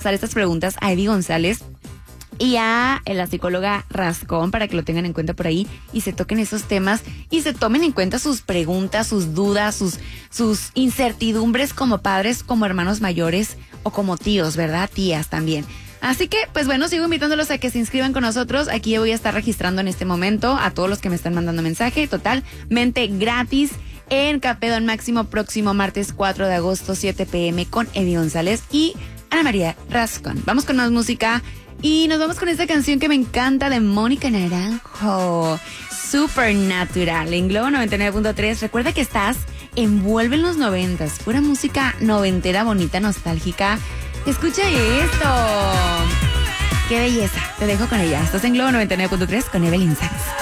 pasar estas preguntas a Eddie González y a la psicóloga Rascón para que lo tengan en cuenta por ahí y se toquen esos temas y se tomen en cuenta sus preguntas, sus dudas, sus incertidumbres como padres, como hermanos mayores o como tíos, ¿verdad? Tías también. Así que, pues bueno, sigo invitándolos a que se inscriban con nosotros. Aquí voy a estar registrando en este momento a todos los que me están mandando mensaje, totalmente gratis, en Café Don Máximo, próximo martes 4 de agosto, 7 p.m. con Eddie González y Ana María Rascón. Vamos con más música y nos vamos con esta canción que me encanta de Mónica Naranjo, Supernatural, en Globo 99.3. Recuerda que estás envuelve en los 90s, pura música noventera, bonita, nostálgica. Escucha esto. ¡Qué belleza! Te dejo con ella. Estás en Globo 99.3 con Evelyn Sanz.